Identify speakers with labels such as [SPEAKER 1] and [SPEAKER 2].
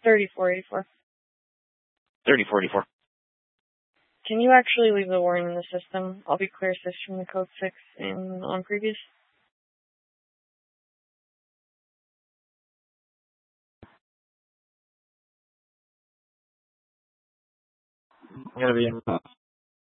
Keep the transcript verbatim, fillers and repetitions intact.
[SPEAKER 1] thirty-four eighty-four.
[SPEAKER 2] thirty-four eighty-four.
[SPEAKER 1] Can you actually leave the warning in the system? I'll be clear assist from the code six and on previous.
[SPEAKER 2] I'm gonna be in.